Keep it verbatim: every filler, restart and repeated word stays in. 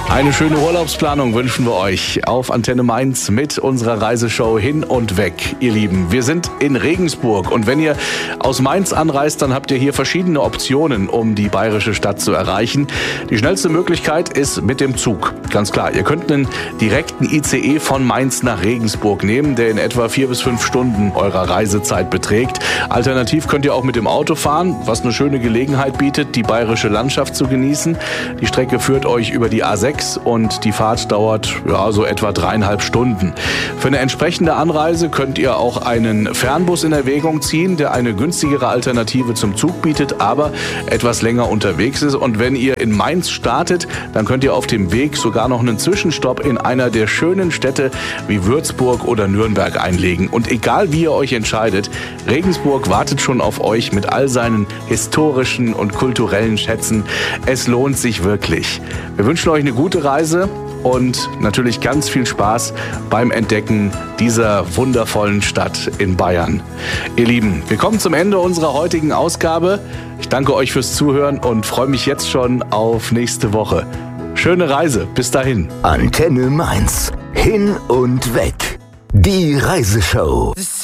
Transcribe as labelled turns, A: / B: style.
A: Eine schöne Urlaubsplanung wünschen wir euch auf Antenne Mainz mit unserer Reiseshow Hin und Weg, ihr Lieben. Wir sind in Regensburg und wenn ihr aus Mainz anreist, dann habt ihr hier verschiedene Optionen, um die bayerische Stadt zu erreichen. Die schnellste Möglichkeit ist mit dem Zug. Ganz klar, ihr könnt einen direkten I C E von Mainz nach Regensburg nehmen, der in etwa vier bis fünf Stunden eurer Reisezeit beträgt. Alternativ könnt ihr auch mit dem Auto fahren, was eine schöne Gelegenheit bietet, die bayerische Landschaft zu genießen. Die Strecke führt euch über die A sechs und die Fahrt dauert ja, so etwa dreieinhalb Stunden. Für eine entsprechende Anreise könnt ihr auch einen Fernbus in Erwägung ziehen, der eine günstigere Alternative zum Zug bietet, aber etwas länger unterwegs ist. Und wenn ihr in Mainz startet, dann könnt ihr auf dem Weg sogar noch einen Zwischenstopp in einer der schönen Städte wie Würzburg oder Nürnberg einlegen. Und egal wie ihr euch entscheidet, Regensburg wartet schon auf euch mit all seinen historischen und kulturellen Schätzen. Es lohnt sich wirklich. Wir wünschen euch eine gute Reise und natürlich ganz viel Spaß beim Entdecken dieser wundervollen Stadt in Bayern. Ihr Lieben, wir kommen zum Ende unserer heutigen Ausgabe. Ich danke euch fürs Zuhören und freue mich jetzt schon auf nächste Woche. Schöne Reise, bis dahin.
B: Antenne Mainz, Hin und Weg, die Reiseshow.